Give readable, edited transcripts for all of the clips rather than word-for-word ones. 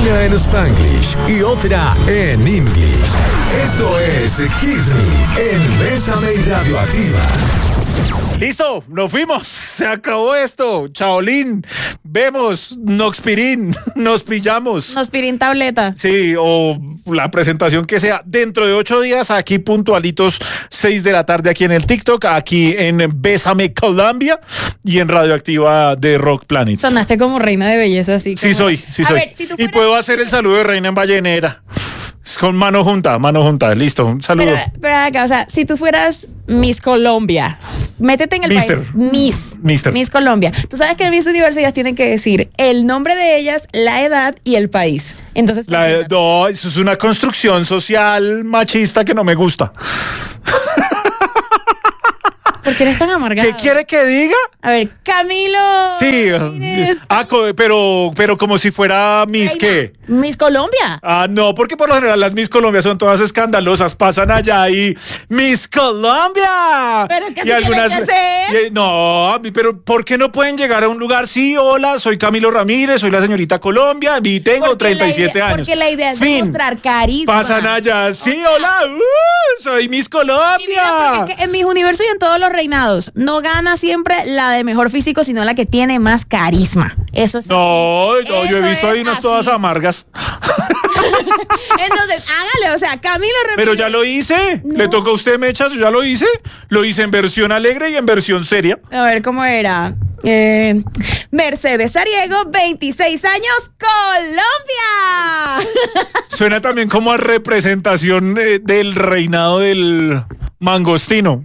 Una en Spanglish y otra en English. Esto es Kiss Me en Bésame y Radioactiva. Listo, nos fuimos, se acabó esto. Chaolín, vemos, Noxpirin, nos pillamos. Noxpirin tableta. Sí, o la presentación que sea. Dentro de 8 días, aquí puntualitos, 6 de la tarde, aquí en el TikTok, aquí en Bésame Colombia y en Radioactiva de Rock Planet. Sonaste como reina de belleza, así. Sí soy. A ver, si tú y puedo hacer el saludo de reina en ballenera. Con mano junta, listo, un saludo. Pero acá, o sea, si tú fueras Miss Colombia, métete en el Mister. país. Miss Colombia. Tú sabes que en Miss Universo ellas tienen que decir el nombre de ellas, la edad y el país. Entonces, no, eso es una construcción social machista que no me gusta. ¿Por qué eres tan amargado? ¿Qué quiere que diga? A ver, Camilo. Sí, pero como si fuera Miss ¿qué? Miss Colombia. No, porque por lo general las Miss Colombia son todas escandalosas, pasan allá y Miss Colombia. Pero es que así tiene que ser. No, pero ¿por qué no pueden llegar a un lugar? Sí, hola, soy Camilo Ramírez, soy la señorita Colombia y tengo 37 años. Porque la idea es demostrar carisma. Pasan allá, sí, hola, soy Miss Colombia. Y mira, porque es que en Miss Universo y en todos los reinados no gana siempre la de mejor físico, sino la que tiene más carisma. Eso es No, así. yo he visto ahí unas todas amargas. Entonces, hágale, o sea, Camilo Ramírez. Pero ya lo hice. No. Le toca a usted, Mechas, yo ya lo hice. Lo hice en versión alegre y en versión seria. A ver, ¿cómo era? Mercedes Ariego, 26 años, Colombia. Suena también como a representación del reinado del mangostino.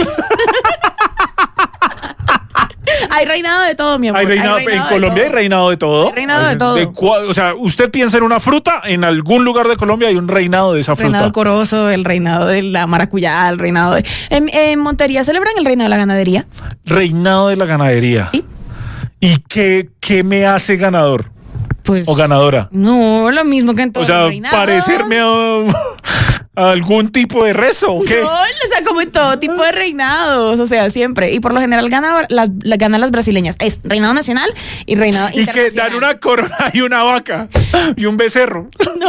Hay reinado de todo, mi amor. En Colombia hay reinado de todo. Hay reinado de todo. O sea, usted piensa en una fruta, en algún lugar de Colombia hay un reinado de esa fruta. El reinado corozo, el reinado de la maracuyá, el reinado de... En Montería celebran el reinado de la ganadería. Reinado de la ganadería. Sí. ¿Y qué me hace ganador? Pues... ¿O ganadora? No, lo mismo que en todos los reinados. Parecerme a algún tipo de rezo, ¿o qué? No, o sea, como en todo tipo de reinados, o sea, siempre. Y por lo general ganan las brasileñas. Es reinado nacional y reinado internacional. Y que dan una corona y una vaca y un becerro. No.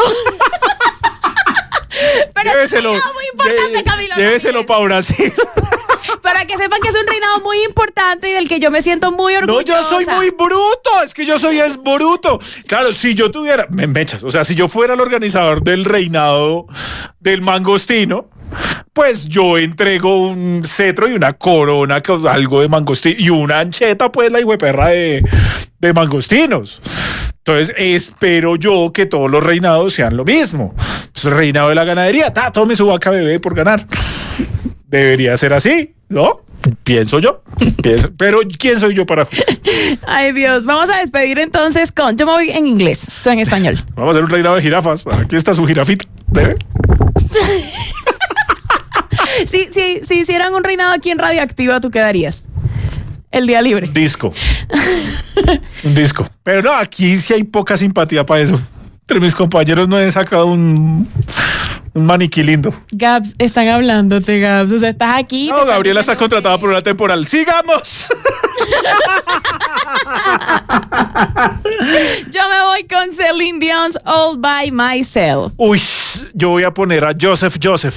Pero lléveselo, es un reinado muy importante, Camilo. Lléveselo para Brasil. Para que sepan que es un reinado muy importante y del que yo me siento muy orgullosa. No, yo soy muy bruto, es que yo soy bruto. Claro, si yo tuviera, Mechas, o sea, si yo fuera el organizador del reinado del mangostino, pues yo entrego un cetro y una corona, algo de mangostino, y una ancheta, pues la hijueperra de mangostinos. Entonces, espero yo que todos los reinados sean lo mismo. Entonces, el reinado de la ganadería, tome su vaca bebé por ganar. Debería ser así, ¿no? Pienso yo. Pero ¿quién soy yo para...? Ay, Dios. Vamos a despedir entonces con... Yo me voy en inglés, tú en español. Vamos a hacer un reinado de jirafas. Aquí está su jirafita. ¿Bebé? Si hicieran un reinado aquí en Radioactiva, ¿tú qué darías? El día libre. Un disco. Pero no, aquí sí hay poca simpatía para eso. Entre mis compañeros no he sacado un maniquí lindo. Gabs, están hablándote, Gabs. O sea, estás aquí. No, Gabriela está contratada por una temporal. ¡Sigamos! Yo me voy con Celine Dion's All By Myself. Uy, yo voy a poner a Joseph.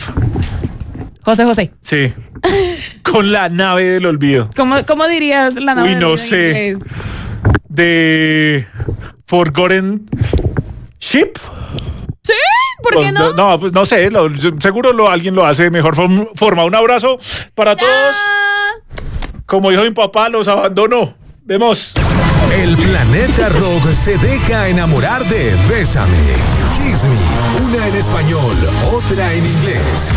José. Sí. Con la nave del olvido. ¿Cómo dirías la nave del olvido en inglés? De Forgotten Ship. Sí, ¿por qué no? No, pues no sé, seguro alguien lo hace de mejor forma. Un abrazo para todos. Como dijo mi papá, los abandono. Vemos. El planeta rock se deja enamorar de Bésame. Kiss Me, una en español, otra en inglés.